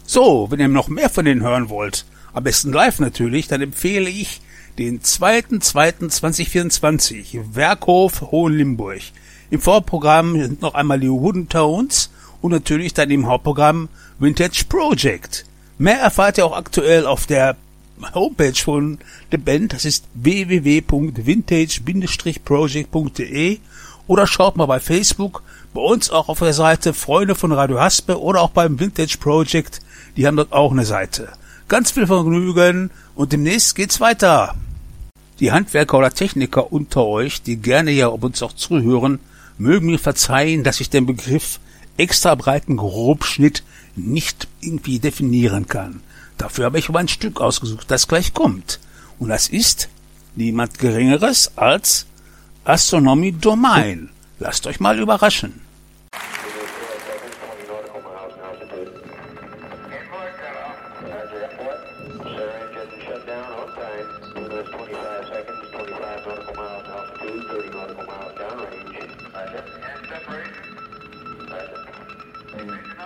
So, wenn ihr noch mehr von denen hören wollt, am besten live natürlich, dann empfehle ich den 2.2.2024, Werkhof Hohenlimburg. Im Vorprogramm sind noch einmal die Wooden Tones und natürlich dann im Hauptprogramm Vintage Project. Mehr erfahrt ihr auch aktuell auf der Homepage von der Band, das ist www.vintage-project.de, oder schaut mal bei Facebook, bei uns auch auf der Seite Freunde von Radio Haspe oder auch beim Vintage Project, die haben dort auch eine Seite. Ganz viel Vergnügen und demnächst geht's weiter. Die Handwerker oder Techniker unter euch, die gerne ja ob uns auch zuhören, mögen mir verzeihen, dass ich den Begriff extra breiten Grobschnitt nicht irgendwie definieren kann. Dafür habe ich aber ein Stück ausgesucht, das gleich kommt. Und das ist niemand Geringeres als Astronomy Domain. Lasst euch mal überraschen. Amen.